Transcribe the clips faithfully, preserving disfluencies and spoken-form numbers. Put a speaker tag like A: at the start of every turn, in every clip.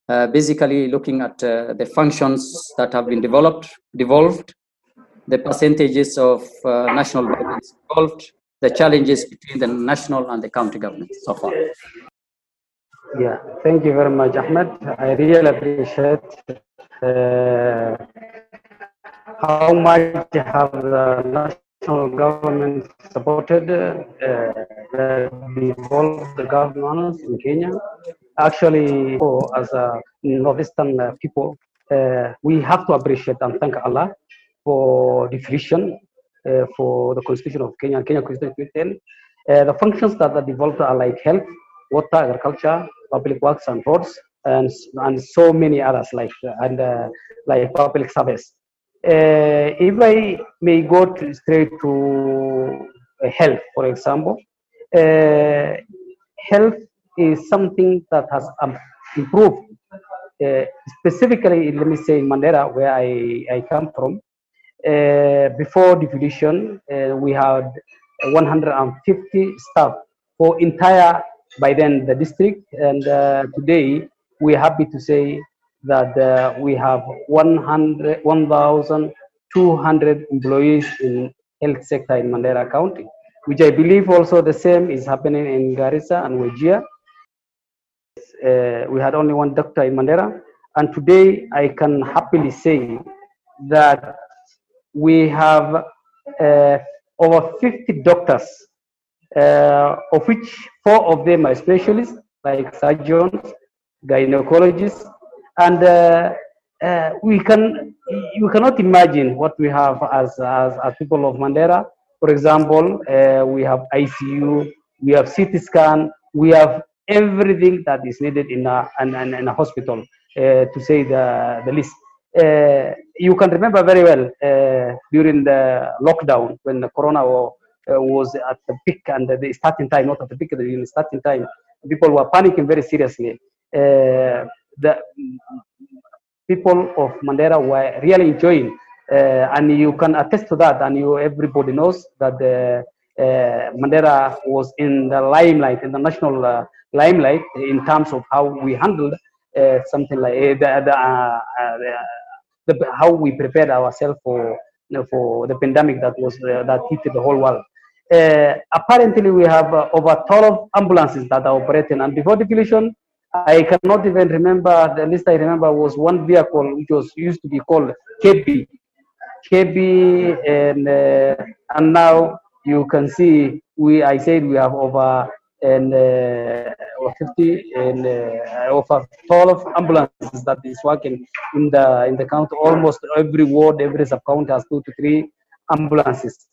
A: uh, basically looking at uh, the functions that have been developed, devolved, the percentages of uh, national governments involved, the challenges between the national and the county governments so far.
B: Yeah, thank you very much, Ahmed. I really appreciate uh, how much have the national government supported uh, the devolved governance in Kenya. Actually, as a northeastern uh, people, uh, we have to appreciate and thank Allah for devolution, uh, for the constitution of Kenya, Kenya Constitution. Uh, the functions that are devolved are like health, water, agriculture, public works and roads, and and so many others like and uh, like public service. Uh, if I may go to, straight to uh, health, for example, uh, health is something that has um, improved. Uh, specifically, let me say in Mandera, where I, I come from, uh, before devolution, uh, we had one hundred fifty staff for entire, by then, the district. And uh, today, we're happy to say that uh, we have one thousand two hundred employees in health sector in Mandera County, which I believe also the same is happening in Garissa and Wajir. Uh, we had only one doctor in Mandera, and today I can happily say that we have uh, over fifty doctors, uh, of which four of them are specialists, like surgeons, gynecologists, and uh, uh, we can you cannot imagine what we have as as, as people of Mandera. For example, uh, we have I C U, we have C T scan, we have everything that is needed in a in, in a hospital, uh, to say the the least. Uh, you can remember very well uh, during the lockdown when the corona war, uh, was at the peak and the starting time, not at the peak, during the starting time, people were panicking very seriously. Uh, the people of Mandera were really enjoying, uh, and you can attest to that, and you everybody knows that the uh, Mandera was in the limelight, in the national uh, limelight, in terms of how we handled uh, something like uh, the, the, uh, uh, the, how we prepared ourselves for you know, for the pandemic that was uh, that hit the whole world. Uh, apparently, we have uh, over twelve ambulances that are operating, and before devolution, I cannot even remember. The least I remember was one vehicle which was used to be called K B, K B, and uh, and now you can see we. I said we have over and uh, fifty and uh, over twelve ambulances that is working in the in the county. Almost every ward, every sub county has two to three ambulances.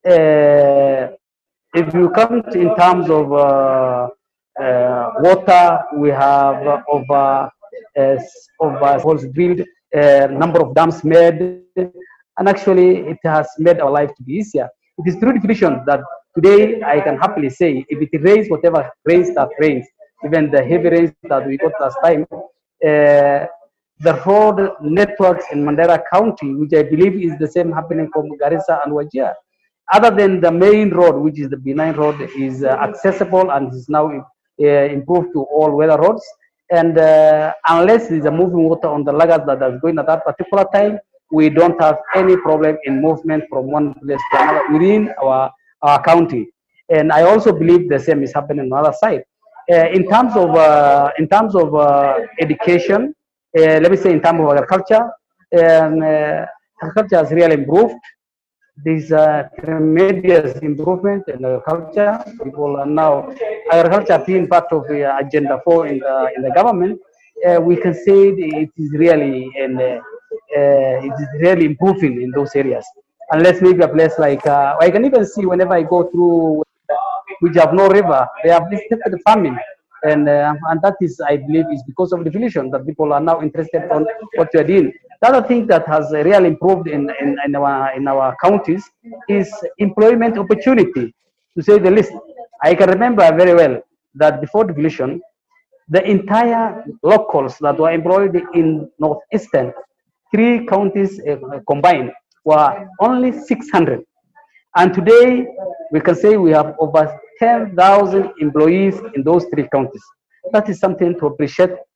B: Uh, if you come to, in terms of uh, uh, water, we have uh, over uh, over holes drilled, uh, number of dams made, and actually it has made our life to be easier. It is through devolution that today I can happily say, if it rains, whatever rains that rains, even the heavy rains that we got last time, uh, the road networks in Mandera County, which I believe is the same happening from Garissa and Wajir, other than the main road, which is the benign road, is uh, accessible and is now uh, improved to all weather roads. And uh, unless there is a moving water on the laggards that is going at that particular time, we don't have any problem in movement from one place to another within our, our county. And I also believe the same is happening on the other side. Uh, in terms of uh, in terms of uh, education, uh, let me say in terms of agriculture, um, uh, agriculture has really improved. There's a tremendous improvement in agriculture. People are now agriculture being part of the agenda four in the in the government. Uh, we can say it is really and uh, uh, it is really improving in those areas. Unless maybe a place like uh, I can even see whenever I go through which have no river, they have listed the farming, and uh, and that is, I believe, is because of devolution that people are now interested on what we are doing. The other thing that has really improved in, in, in our in our counties is employment opportunity, to say the least. I can remember very well that before devolution, the entire locals that were employed in northeastern three counties uh, combined were only six hundred, and today we can say we have over ten thousand employees in those three counties. That is something to appreciate